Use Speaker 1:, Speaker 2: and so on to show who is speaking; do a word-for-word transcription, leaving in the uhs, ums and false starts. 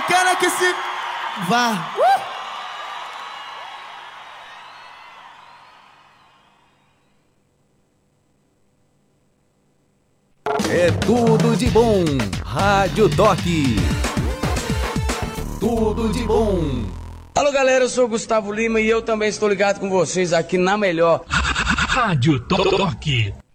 Speaker 1: quero que se vá. Uh!
Speaker 2: É tudo de bom. Rádio Toque. Tudo de bom.
Speaker 3: Alô galera, eu sou o Gustavo Lima e eu também estou ligado com vocês aqui na melhor
Speaker 4: Rádio Toque.